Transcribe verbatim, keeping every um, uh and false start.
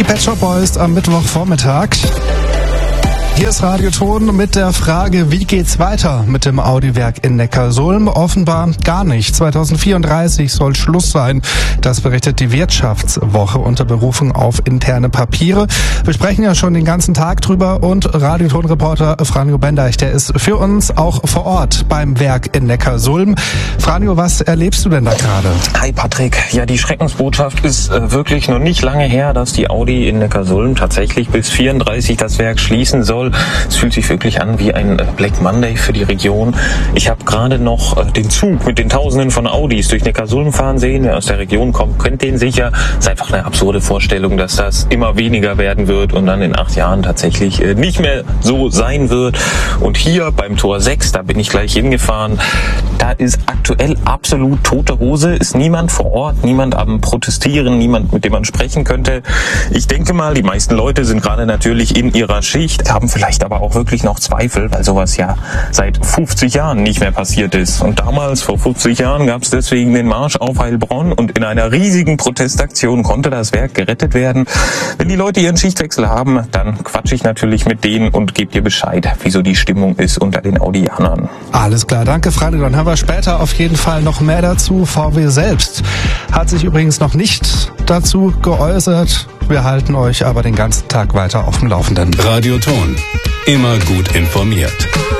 Pet Shop Boys am Mittwochvormittag. Hier ist Radioton mit der Frage, wie geht's weiter mit dem Audi-Werk in Neckarsulm? Offenbar gar nicht. zweitausendvierunddreißig soll Schluss sein. Das berichtet die Wirtschaftswoche unter Berufung auf interne Papiere. Wir sprechen ja schon den ganzen Tag drüber und Radioton-Reporter Franjo Bendeich, der ist für uns auch vor Ort beim Werk in Neckarsulm. Franjo, was erlebst du denn da gerade? Hi Patrick. Ja, die Schreckensbotschaft ist äh, wirklich noch nicht lange her, dass die Audi in Neckarsulm tatsächlich bis vierunddreißig das Werk schließen soll. Es fühlt sich wirklich an wie ein Black Monday für die Region. Ich habe gerade noch den Zug mit den Tausenden von Audis durch Neckarsulm fahren sehen. Wer aus der Region kommt, kennt den sicher. Es ist einfach eine absurde Vorstellung, dass das immer weniger werden wird und dann in acht Jahren tatsächlich nicht mehr so sein wird. Und hier beim Tor sechs, da bin ich gleich hingefahren, da ist aktuell absolut tote Hose. Ist niemand vor Ort, niemand am Protestieren, niemand, mit dem man sprechen könnte. Ich denke mal, die meisten Leute sind gerade natürlich in ihrer Schicht, haben vielleicht aber auch wirklich noch Zweifel, weil sowas ja seit fünfzig Jahren nicht mehr passiert ist. Und damals, vor fünfzig Jahren, gab es deswegen den Marsch auf Heilbronn und in einer riesigen Protestaktion konnte das Werk gerettet werden. Wenn die Leute ihren Schichtwechsel haben, dann quatsche ich natürlich mit denen und gebe dir Bescheid, wieso die Stimmung ist unter den Audianern. Alles klar, danke Franjo. Dann haben wir später auf jeden Fall noch mehr dazu. V W selbst hat sich übrigens noch nicht dazu geäußert. Wir halten euch aber den ganzen Tag weiter auf dem Laufenden. Radioton. Immer gut informiert.